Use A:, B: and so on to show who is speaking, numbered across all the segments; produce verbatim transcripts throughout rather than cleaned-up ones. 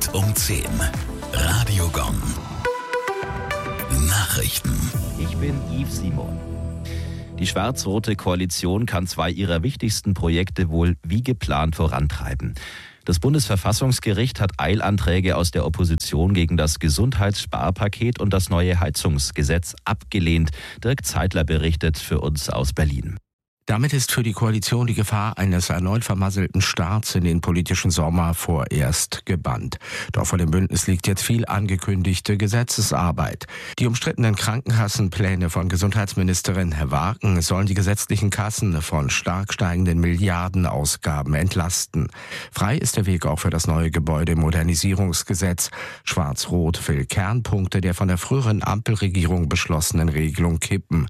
A: Punkt um zehn. Radio Gong. Nachrichten.
B: Ich bin Yves Simon. Die schwarz-rote Koalition kann zwei ihrer wichtigsten Projekte wohl wie geplant vorantreiben. Das Bundesverfassungsgericht hat Eilanträge aus der Opposition gegen das Gesundheitssparpaket und das neue Heizungsgesetz abgelehnt. Dirk Zeitler berichtet für uns aus Berlin.
C: Damit ist für die Koalition die Gefahr eines erneut vermasselten Starts in den politischen Sommer vorerst gebannt. Doch vor dem Bündnis liegt jetzt viel angekündigte Gesetzesarbeit. Die umstrittenen Krankenkassenpläne von Gesundheitsministerin Wagen sollen die gesetzlichen Kassen von stark steigenden Milliardenausgaben entlasten. Frei ist der Weg auch für das neue Gebäudemodernisierungsgesetz. Schwarz-Rot will Kernpunkte der von der früheren Ampelregierung beschlossenen Regelung kippen.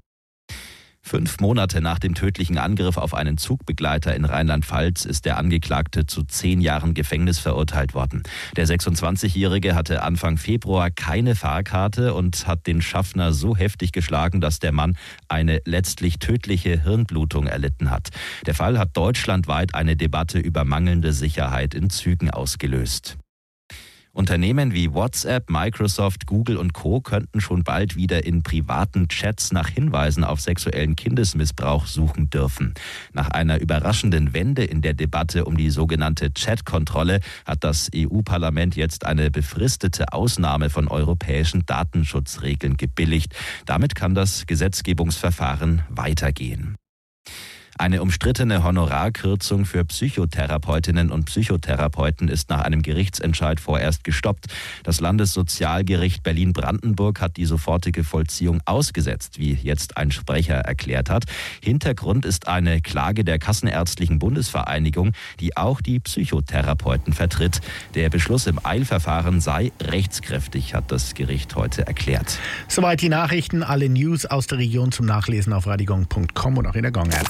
B: Fünf Monate nach dem tödlichen Angriff auf einen Zugbegleiter in Rheinland-Pfalz ist der Angeklagte zu zehn Jahren Gefängnis verurteilt worden. Der sechsundzwanzigjährige hatte Anfang Februar keine Fahrkarte und hat den Schaffner so heftig geschlagen, dass der Mann eine letztlich tödliche Hirnblutung erlitten hat. Der Fall hat deutschlandweit eine Debatte über mangelnde Sicherheit in Zügen ausgelöst. Unternehmen wie WhatsApp, Microsoft, Google und Co. könnten schon bald wieder in privaten Chats nach Hinweisen auf sexuellen Kindesmissbrauch suchen dürfen. Nach einer überraschenden Wende in der Debatte um die sogenannte Chat-Kontrolle hat das E U-Parlament jetzt eine befristete Ausnahme von europäischen Datenschutzregeln gebilligt. Damit kann das Gesetzgebungsverfahren weitergehen. Eine umstrittene Honorarkürzung für Psychotherapeutinnen und Psychotherapeuten ist nach einem Gerichtsentscheid vorerst gestoppt. Das Landessozialgericht Berlin-Brandenburg hat die sofortige Vollziehung ausgesetzt, wie jetzt ein Sprecher erklärt hat. Hintergrund ist eine Klage der Kassenärztlichen Bundesvereinigung, die auch die Psychotherapeuten vertritt. Der Beschluss im Eilverfahren sei rechtskräftig, hat das Gericht heute erklärt.
D: Soweit die Nachrichten, alle News aus der Region zum Nachlesen auf radiogong punkt com und auch in der Gong-App.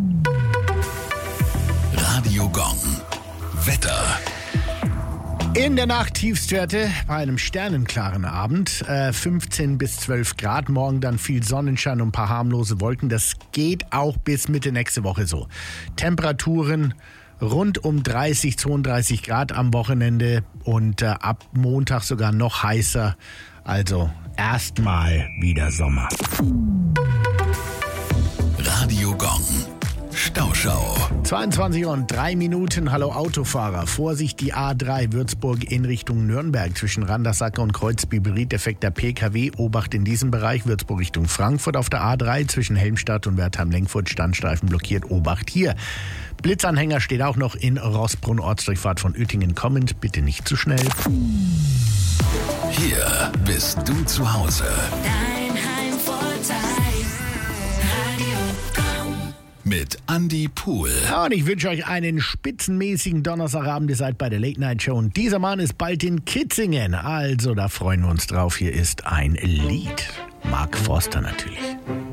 A: Radio Gong. Wetter.
D: In der Nacht Tiefstwerte bei einem sternenklaren Abend, äh, fünfzehn bis zwölf Grad, morgen dann viel Sonnenschein und ein paar harmlose Wolken. Das geht auch bis Mitte nächste Woche so. Temperaturen rund um dreißig, zweiunddreißig Grad am Wochenende und äh, ab Montag sogar noch heißer. Also erstmal wieder Sommer.
A: Radio Gong. Stauschau.
D: zweiundzwanzig Uhr und drei Minuten. Hallo Autofahrer. Vorsicht, die A drei Würzburg in Richtung Nürnberg zwischen Randersacker und Kreuzbibelried. Defekter P K W. Obacht in diesem Bereich. Würzburg Richtung Frankfurt auf der A drei zwischen Helmstadt und Wertheim-Lenkfurt. Standstreifen blockiert. Obacht hier. Blitzanhänger steht auch noch in Rossbrunn. Ortsdurchfahrt von Uettingen kommend. Bitte nicht zu schnell.
A: Hier bist du zu Hause.
E: Dein Heimvorteil.
A: Mit Andi Pool.
D: Ja, und ich wünsche euch einen spitzenmäßigen Donnerstagabend. Ihr seid bei der Late Night Show. Und dieser Mann ist bald in Kitzingen. Also, da freuen wir uns drauf. Hier ist ein Lied. Mark Forster natürlich.